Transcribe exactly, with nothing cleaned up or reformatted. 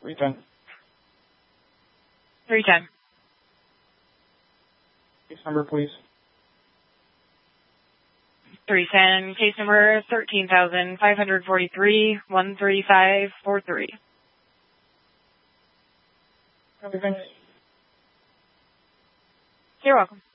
three ten. three ten. Case number, please. three ten, case number thirteen thousand five hundred forty-three, one thirty-five forty-three. Okay, thanks. You're welcome.